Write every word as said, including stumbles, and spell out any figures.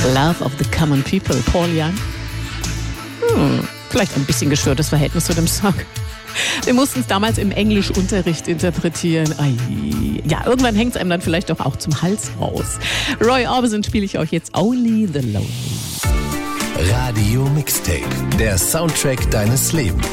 Love of the Common People, Paul Young. Hm, vielleicht ein bisschen gestörtes Verhältnis zu dem Song. Wir mussten es damals im Englischunterricht interpretieren. Ai. Ja, irgendwann hängt es einem dann vielleicht doch auch zum Hals raus. Roy Orbison spiele ich euch jetzt Only the Lonely. Radio Mixtape, der Soundtrack deines Lebens.